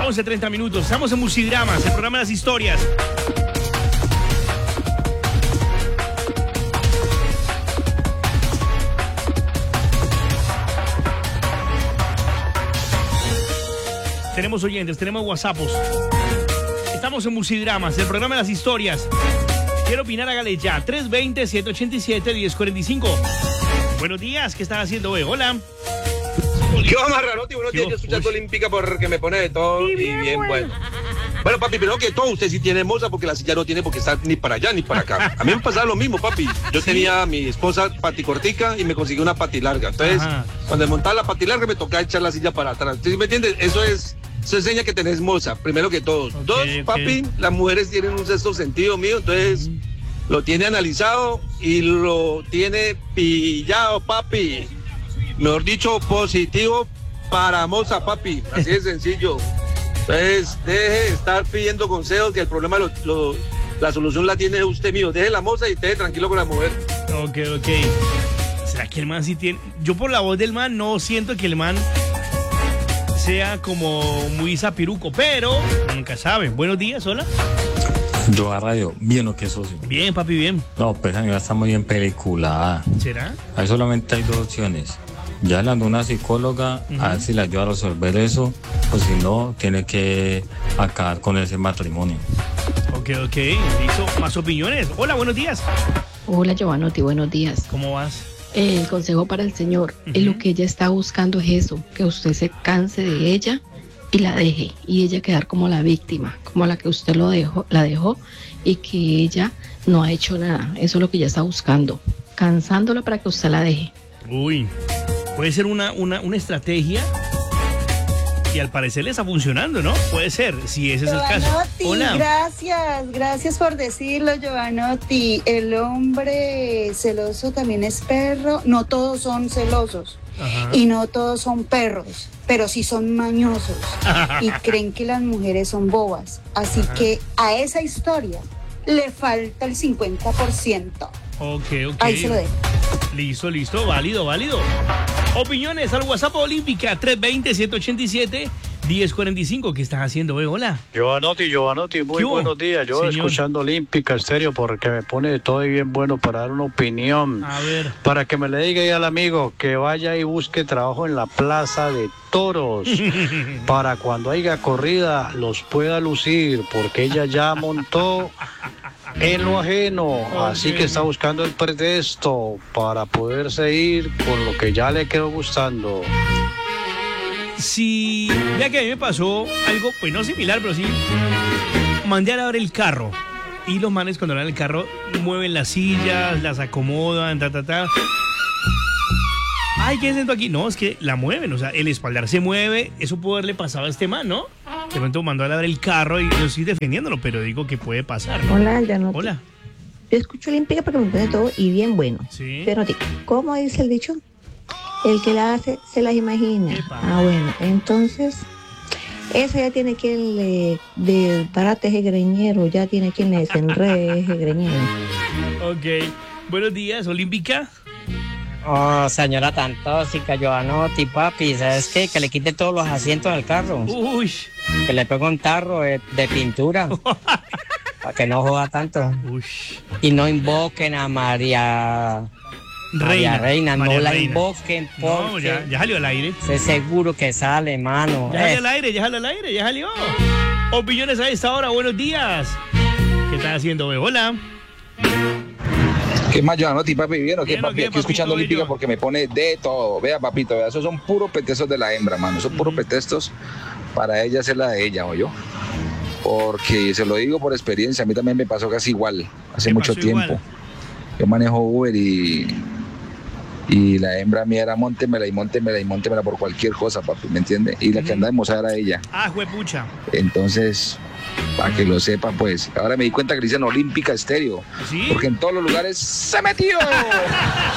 11:30 minutos. Estamos en Musidramas, el programa de las historias. Tenemos oyentes, tenemos WhatsAppos. Estamos en Musidramas, el programa de las historias. Quiero opinar, hágale ya. 320-787-1045. Buenos días, ¿qué estás haciendo hoy? Hola. ¿Qué va, Marranotti? Buenos días, yo escuchando Olímpica porque me pone de todo y bien bueno. Bueno, papi, pero que todo usted sí tiene moza porque la silla no tiene porque está ni para allá ni para acá. A mí me pasaba lo mismo, papi. Yo tenía a mi esposa pati cortica y me conseguí una pati larga. Entonces, cuando me montaba la pati larga me tocaba echar la silla para atrás. ¿Sí me entiendes? Eso enseña que tenés moza, primero que todo. Dos, papi, las mujeres tienen un sexto sentido mío, entonces lo tiene analizado y lo tiene pillado, papi. Mejor dicho, positivo para moza, papi. Así de sencillo. Entonces, deje de estar pidiendo consejos, que el problema, la solución la tiene usted mío. Deje la moza y esté tranquilo con la mujer. Ok. ¿Será que el man sí tiene...? Yo por la voz del man no siento que el man sea como muy zapiruco, pero nunca sabe. Buenos días, hola. Yo a radio, bien o qué socio. Bien, papi, bien. No, pues amiga está muy bien peliculada. ¿Será? Ahí solamente hay dos opciones. Ya hablando una psicóloga, a ver si le ayuda a resolver eso, o si no, tiene que acabar con ese matrimonio. Ok. Listo. Más opiniones. Hola, buenos días. Hola, Giovanotti, buenos días. ¿Cómo vas? El consejo para el señor, lo que ella está buscando es eso, que usted se canse de ella y la deje, y ella quedar como la víctima, como la que usted la dejó y que ella no ha hecho nada. Eso es lo que ella está buscando, cansándola para que usted la deje. Uy, puede ser una estrategia y al parecer le está funcionando, ¿no? Puede ser, si ese es el caso. Hola. Gracias por decirlo, Giovanotti. El hombre celoso también es perro. No todos son celosos. Y no todos son perros, pero sí son mañosos y creen que las mujeres son bobas. Así que a esa historia le falta el 50%. Ok. Ahí se lo dejo. Listo, válido. Opiniones al WhatsApp Olímpica 320-787-1045. ¿Qué estás haciendo hoy? Hola. Giovanotti, muy buenos días. Yo escuchando Olímpica Estéreo porque me pone de todo y bien bueno para dar una opinión. A ver. Para que me le diga ahí al amigo que vaya y busque trabajo en la Plaza de Toros para cuando haya corrida los pueda lucir, porque ella ya montó en lo ajeno, así que está buscando el pretexto para poderse ir con lo que ya le quedó gustando. Sí, ya que a mí me pasó algo, pues no similar, pero sí, mandé a lavar el carro y los manes cuando lavan el carro mueven las sillas, las acomodan, Ay, ¿qué es esto aquí? No, es que la mueven, o sea, el espaldar se mueve, eso puede haberle pasado a este man, ¿no? De pronto mandó a lavar el carro y yo estoy defendiéndolo, pero digo que puede pasar, ¿no? Hola, ya no. Hola. Yo escucho Olímpica porque me pone todo y bien bueno. Sí. Pero, ¿cómo dice el dicho? El que la hace, se las imagina. Epa. Bueno, entonces, eso ya tiene quien le desbarate ese greñero, ya tiene quien le desenrede ese greñero. Ok. Buenos días, Olímpica. Oh, señora tan tóxica, Giovanotti, papi, ¿sabes qué? Que le quite todos los asientos del carro. Uy. Que le pegue un tarro de pintura. Para que no joda tanto. Uy. Y no invoquen a María Reina. No la invoquen porque... No, ya salió al aire. Sé seguro que sale, mano. Ya salió. Opiniones a esta hora, buenos días. ¿Qué estás haciendo, bebé? Hola. ¿Qué más, Giovanotti, papi? ¿Bien o qué, papi? ¿Qué, Aquí escuchando papito, Olímpica porque me pone de todo. Vea, papito, vea, esos son puros pretextos de la hembra, mano. Son puros pretextos para ella hacer la de ella, ¿o yo? Porque se lo digo por experiencia, a mí también me pasó casi igual, hace mucho tiempo. Yo manejo Uber y la hembra mía era móntemela por cualquier cosa, papi, ¿me entiende? Y la que andaba de moza era ella. Ah, juepucha. Entonces, para que lo sepan, pues, ahora me di cuenta que le dicen Olímpica Estéreo, ¿Sí? porque en todos los lugares se metió.